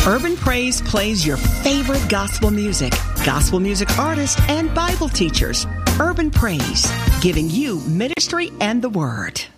Urban Praise plays your favorite gospel music artists, and Bible teachers. Urban Praise, giving you ministry and the Word.